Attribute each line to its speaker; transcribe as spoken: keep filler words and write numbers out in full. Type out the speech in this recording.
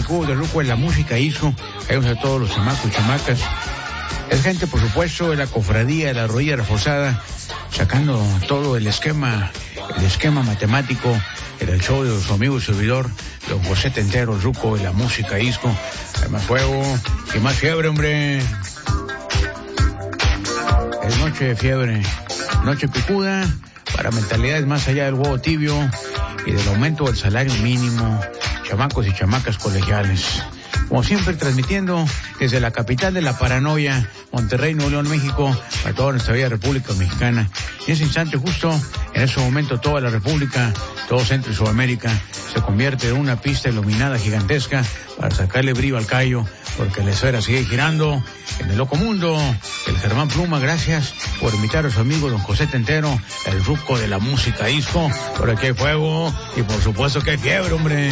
Speaker 1: Club de Ruco en la música hizo. Vemos a todos los chamacos y chamacas. Es gente, por supuesto, de la cofradía de la rodilla reforzada, sacando todo el esquema, el esquema matemático en el show de su amigo y servidor, don José Tentero, el Ruco de la música disco. Hay más fuego y más fiebre, hombre. Es noche de fiebre, noche picuda, para mentalidades más allá del huevo tibio y del aumento del salario mínimo, chamacos y chamacas colegiales. Como siempre, transmitiendo desde la capital de la paranoia, Monterrey, Nuevo León, México, para toda nuestra bella República Mexicana. Y en ese instante, justo en ese momento, toda la República, todo Centro y Sudamérica, se convierte en una pista iluminada gigantesca para sacarle brillo al callo, porque la esfera sigue girando en el loco mundo. El Germán Pluma, gracias por invitar a su amigo don José Tentero, el Ruco de la música disco. Por aquí hay fuego y por supuesto que hay fiebre, hombre.